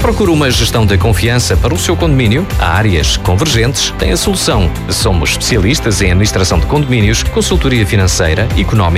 Procura uma gestão de confiança para o seu condomínio? A Áreas Convergentes tem a solução. Somos especialistas em administração de condomínios, consultoria financeira, económica,